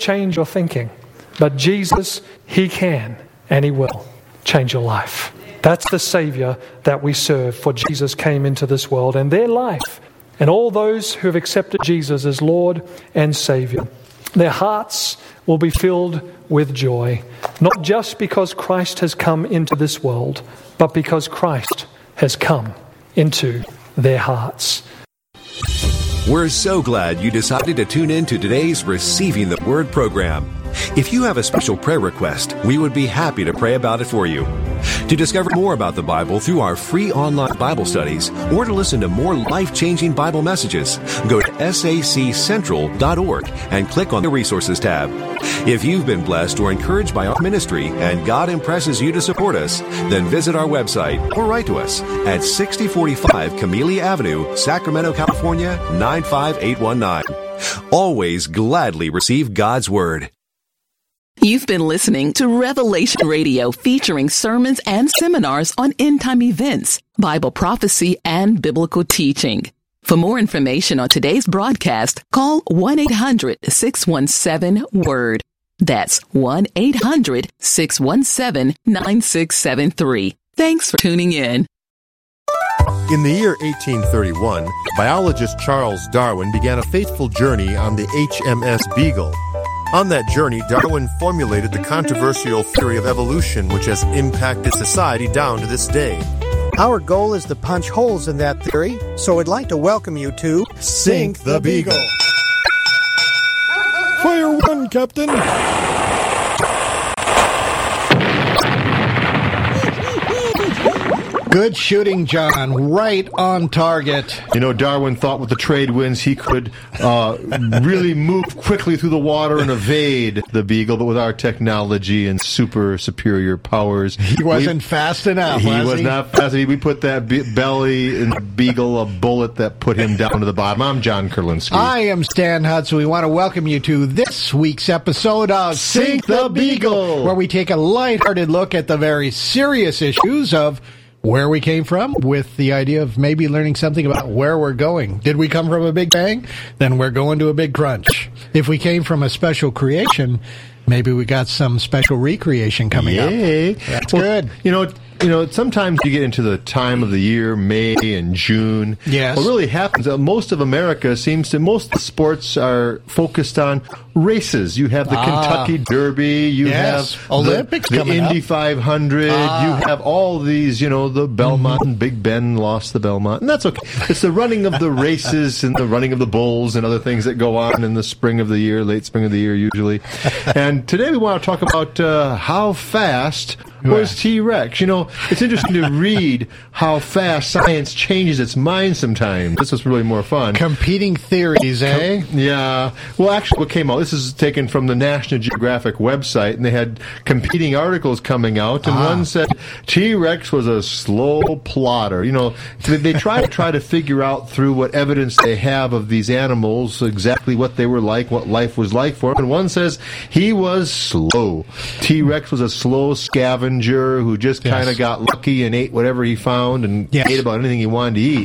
change your thinking. But Jesus, He can and He will change your life. That's the Savior that we serve, for Jesus came into this world, and their life, and all those who have accepted Jesus as Lord and Savior, their hearts will be filled with joy, not just because Christ has come into this world, but because Christ has come into their hearts. We're so glad you decided to tune in to today's Receiving the Word program. If you have a special prayer request, we would be happy to pray about it for you. To discover more about the Bible through our free online Bible studies, or to listen to more life-changing Bible messages, go to saccentral.org and click on the Resources tab. If you've been blessed or encouraged by our ministry and God impresses you to support us, then visit our website or write to us at 6045 Camellia Avenue, Sacramento, California, 95819. Always gladly receive God's Word. You've been listening to Revelation Radio, featuring sermons and seminars on end-time events, Bible prophecy, and biblical teaching. For more information on today's broadcast, call 1-800-617-WORD. That's 1-800-617-9673. Thanks for tuning in. In the year 1831, biologist Charles Darwin began a fateful journey on the HMS Beagle. On that journey, Darwin formulated the controversial theory of evolution, which has impacted society down to this day. Our goal is to punch holes in that theory, so I'd like to welcome you to Sink the Beagle. Fire one, Captain! Good shooting, John. Right on target. You know, Darwin thought with the trade winds he could really move quickly through the water and evade the Beagle, but with our technology and superior powers, he wasn't fast enough. He was not fast enough. We put that belly in the Beagle, a bullet that put him down to the bottom. I'm John Kurlinski. I am Stan Hudson. We want to welcome you to this week's episode of Sink the Beagle, where we take a lighthearted look at the very serious issues of where we came from, with the idea of maybe learning something about where we're going. Did we come from a big bang? Then we're going to a big crunch. If we came from a special creation, maybe we got some special recreation coming up. That's good. You know, sometimes you get into the time of the year, May and June. Yes. What really happens, most of America most of the sports are focused on races. You have the Kentucky Derby. You have Olympics the Indy up. 500. You have all these, the Belmont and Big Ben lost the Belmont. And that's okay. It's the running of the races and the running of the bulls and other things that go on in the spring of the year, late spring of the year usually. And today we want to talk about how fast was T-Rex. It's interesting to read how fast science changes its mind sometimes. This is really more fun. Competing theories, eh? Yeah. Well, actually, what came out, this is taken from the National Geographic website, and they had competing articles coming out, and one said T-Rex was a slow plotter. They try to figure out through what evidence they have of these animals exactly what they were like, what life was like for them, and one says he was slow. T-Rex was a slow scavenger who just kind of got lucky and ate whatever he found and ate about anything he wanted to eat,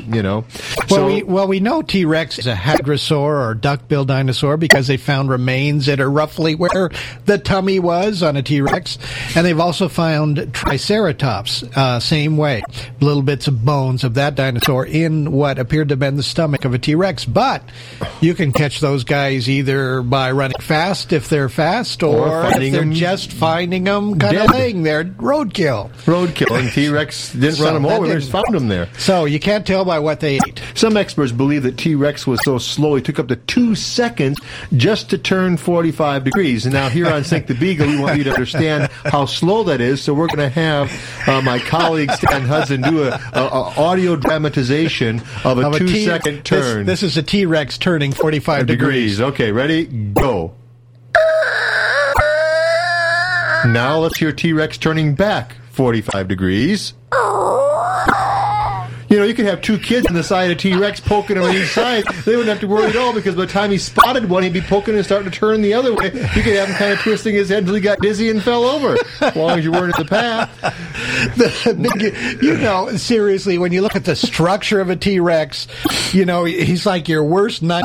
Well, we know T-Rex is a hadrosaur or duck-billed dinosaur because they found remains that are roughly where the tummy was on a T-Rex. And they've also found Triceratops, same way. Little bits of bones of that dinosaur in what appeared to have been the stomach of a T-Rex. But you can catch those guys either by running fast if they're fast, or if they're just finding them kind of laying there. Roadkill. And T-Rex didn't run them over, they just found them there. So you can't tell by what they ate. Some experts believe that T-Rex was so slow, he took up to 2 seconds just to turn 45 degrees. And now here on Sink the Beagle, we want you to understand how slow that is. So we're going to have my colleague Stan Hudson do a audio dramatization of a 2-second turn. This is a T-Rex turning 45 degrees. Okay, ready? Go. Now let's hear T-Rex turning back 45 degrees. You could have two kids on the side of T-Rex poking him on each side. They wouldn't have to worry at all, because by the time he spotted one, he'd be poking and starting to turn the other way. You could have him kind of twisting his head until he got dizzy and fell over, as long as you weren't in the path. Seriously, when you look at the structure of a T-Rex, he's like your worst